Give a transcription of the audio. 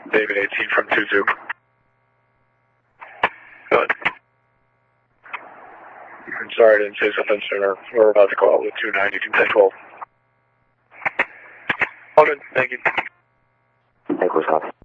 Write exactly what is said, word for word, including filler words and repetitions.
David eighteen from two two. Good. I'm sorry I didn't say something sooner. We're about to go out with two nine. You can ten twelve. All good. Thank you. Thank you, copy.